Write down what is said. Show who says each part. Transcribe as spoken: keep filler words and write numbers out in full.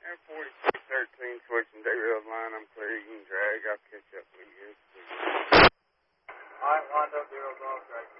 Speaker 1: Air forty-six thirteen, switching Dayrell's line. I'm clear. You can drag. I'll catch up with you.
Speaker 2: All right, lined up, Dayrell's off, drag.